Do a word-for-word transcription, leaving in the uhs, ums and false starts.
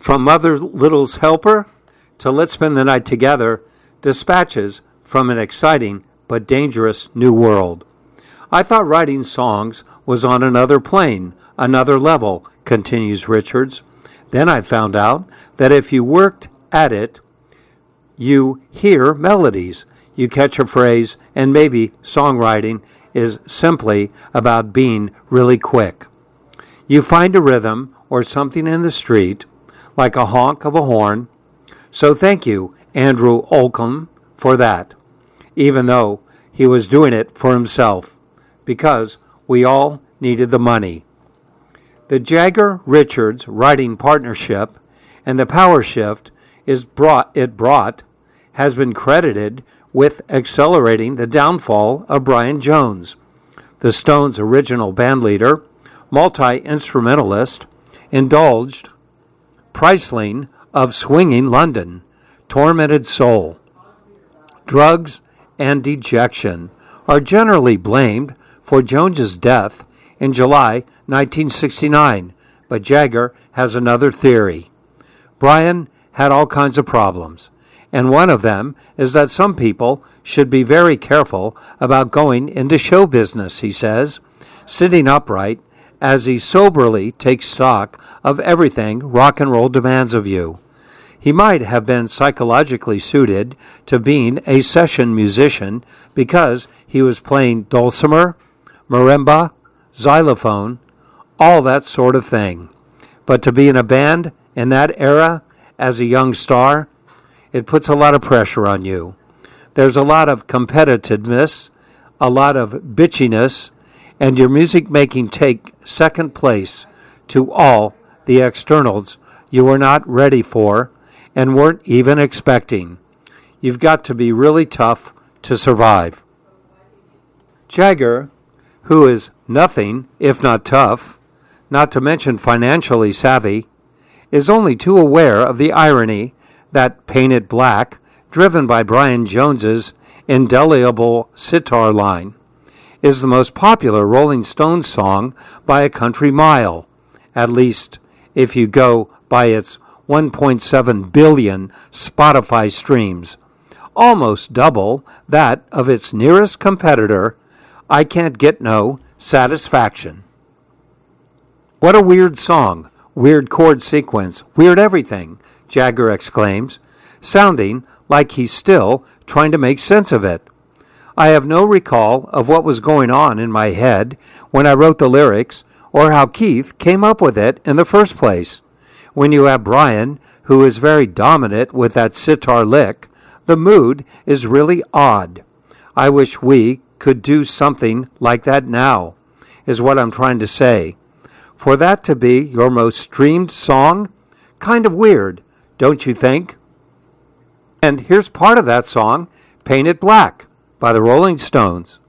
From Mother Little's Helper to Let's Spend the Night Together, dispatches from an exciting but dangerous new world. I thought writing songs was on another plane, another level, continues Richards. Then I found out that if you worked at it, you hear melodies, you catch a phrase, and maybe songwriting is simply about being really quick. You find a rhythm or something in the street, like a honk of a horn. So thank you, Andrew Olcom, for that, even though he was doing it for himself, because we all needed the money. The Jagger-Richards writing partnership and the power shift is brought, it brought has been credited with accelerating the downfall of Brian Jones, the Stones' original bandleader, multi-instrumentalist, indulged Priceline of swinging London, tormented soul. Drugs and dejection are generally blamed for Jones's death in July nineteen sixty-nine, but Jagger has another theory. Brian had all kinds of problems, and one of them is that some people should be very careful about going into show business, he says, sitting upright as he soberly takes stock of everything rock and roll demands of you. He might have been psychologically suited to being a session musician because he was playing dulcimer, marimba, xylophone, all that sort of thing. But to be in a band in that era as a young star, it puts a lot of pressure on you. There's a lot of competitiveness, a lot of bitchiness, and your music making take second place to all the externals you were not ready for and weren't even expecting. You've got to be really tough to survive. Jagger, who is nothing if not tough, not to mention financially savvy, is only too aware of the irony that Paint It Black, driven by Brian Jones's indelible sitar line, is the most popular Rolling Stones song by a country mile, at least if you go by its one point seven billion Spotify streams, almost double that of its nearest competitor, I Can't Get No Satisfaction. What a weird song, weird chord sequence, weird everything, Jagger exclaims, sounding like he's still trying to make sense of it. I have no recall of what was going on in my head when I wrote the lyrics or how Keith came up with it in the first place. When you have Brian, who is very dominant with that sitar lick, the mood is really odd. I wish we could do something like that now, is what I'm trying to say. For that to be your most streamed song? Kind of weird, don't you think? And here's part of that song, Paint It Black, by the Rolling Stones.